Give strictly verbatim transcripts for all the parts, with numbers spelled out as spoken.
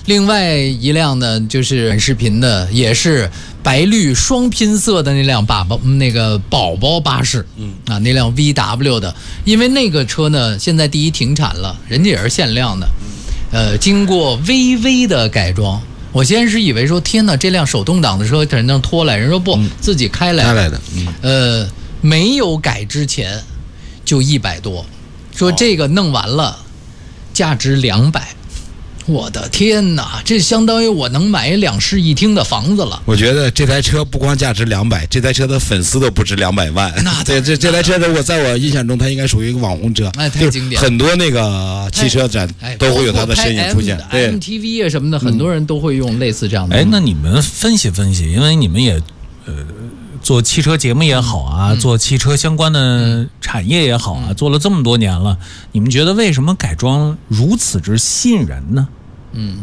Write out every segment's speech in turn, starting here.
另外一辆呢，就是短视频的，也是白绿双拼色的那辆宝宝那个宝宝巴士，嗯啊，那辆 V W 的，因为那个车呢，现在第一停产了，人家也是限量的，呃，经过微微的改装。我先是以为说，天哪，这辆手动挡的车只能拖来，人说不，嗯、自己开来开来的，嗯、 呃，没有改之前就一百多，说这个弄完了，价值两百。我的天哪，这相当于我能买两室一厅的房子了。 我觉得这台车不光价值两百，这台车的粉丝都不止两百万。 那对，这这台车我在我印象中，它应该属于一个网红车， 哎，太经典了。 很多那个汽车展都会有它的身影出现。 对 ，M T V 啊什么的，很多人都会用类似这样的。 哎，那你们分析分析，因为你们也呃做汽车节目也好啊，嗯、做汽车相关的产业也好啊，嗯、做了这么多年了，你们觉得为什么改装如此之吸引人呢？ 嗯。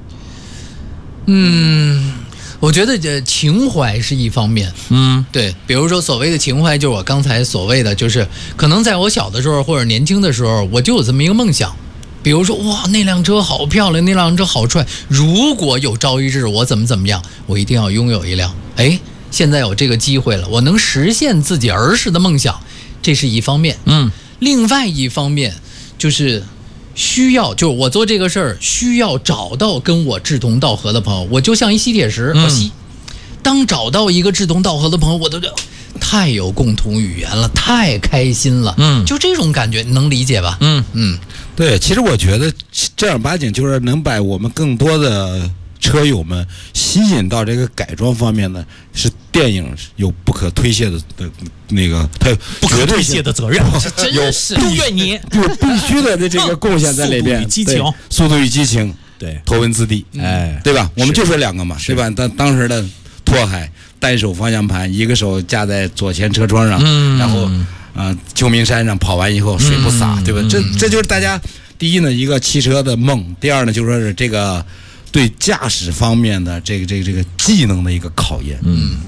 嗯，我觉得这情怀是一方面， 嗯， 对，比如说所谓的情怀，就是我刚才所谓的，就是可能在我小的时候或者年轻的时候，我就有这么一个梦想，比如说哇，那辆车好漂亮，那辆车好帅，如果有朝一日我怎么怎么样，我一定要拥有一辆。哎，现在有这个机会了，我能实现自己儿时的梦想，这是一方面。 嗯， 另外一方面就是。需要就我做这个事儿，需要找到跟我志同道合的朋友，我就像一吸铁石，我吸。当找到一个志同道合的朋友，我都太有共同语言了，太开心了。 嗯， 就这种感觉，能理解吧？ 嗯嗯， 对，其实我觉得正儿八经就是能把我们更多的车友们吸引到这个改装方面呢，是电影有不可推卸的的那个，它有不可推卸的责任， 真是祝愿你有必须的这个贡献在里边。 速度与激情， 速度与激情， 对， 头文字 D， 哎， 对吧？我们就说两个嘛，对吧？当当时的拓海单手方向盘，一个手架在左前车窗上， 嗯、 然后呃，秋名山上跑完以后水不洒， 嗯、 对吧？ 嗯、 这这就是大家第一呢一个汽车的梦，第二呢就说是这个对驾驶方面的这个这个这个技能的一个考验。 嗯。